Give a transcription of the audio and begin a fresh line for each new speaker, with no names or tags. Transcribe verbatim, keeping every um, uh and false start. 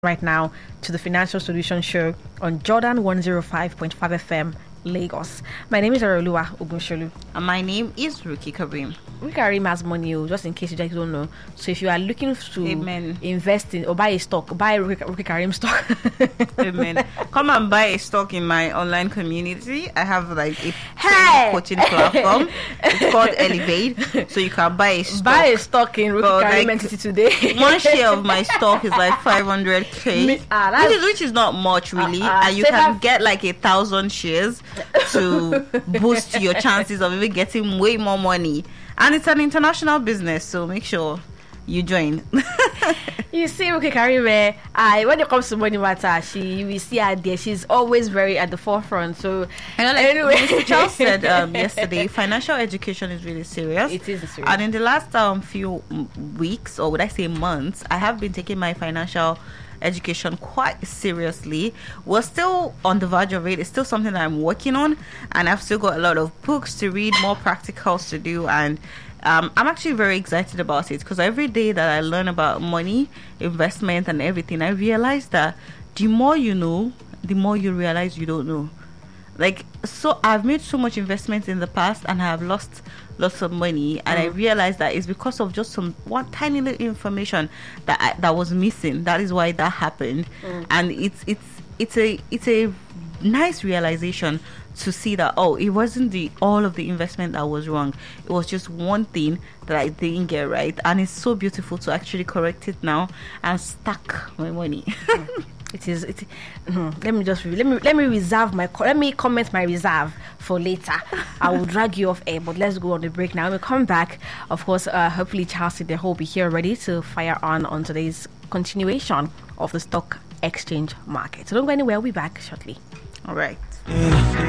right now to the Financial Solution Show on Jordan one oh five point five F M, Lagos. My name is Aroluwa Ogunsholu.
And my name is Ruki Kabrim.
Ruki Kabrim has money, just in case you guys don't know. So if you are looking to
Amen.
invest in or buy a stock, buy Ruki, Ruki Kabrim stock.
Amen. Come and buy a stock in my online community. I have like a
Hey!
coaching platform. It's called Elevate. So you can buy a stock.
Buy a stock in Ruki
But,
Kabrim
like,
entity today.
One share of my stock is like five hundred k,
Me- ah, that's-
which is which is not much really,
Ah, ah,
and you
say
can
that-
get like a thousand shares to boost your chances of even getting way more money. And it's an international business, so make sure you join.
You see, Ruki Kabrim, uh, when it comes to money matter, she we see her there. She's always very at the forefront. So
I know, like
anyway,
Mister Charles said um, yesterday, financial education is really serious.
It is serious.
And in the last um, few mm, weeks, or would I say months, I have been taking my financial education quite seriously. We're still on the verge of it. It's still something that I'm working on, and I've still got a lot of books to read, more practicals to do, and um, I'm actually very excited about it because every day that I learn about money, investment, and everything, I realize that the more you know, the more you realize you don't know. Like, so I've made so much investment in the past and I have lost lots of money, and mm. I realized that it's because of just some one tiny little information that I, that was missing. That is why that happened. Mm. And it's it's it's a it's a nice realization to see that, oh, it wasn't the all of the investment that was wrong. It was just one thing that I didn't get right, and it's so beautiful to actually correct it now and stack my money.
Mm. It is. It. Mm, let me just let me let me reserve my let me comment my reserve for later. I will drag you off air, but let's go on the break now. When we come back, of course, uh, hopefully Chelsea they will be here ready to fire on on today's continuation of the stock exchange market. So don't go anywhere. We'll be back shortly.
All right.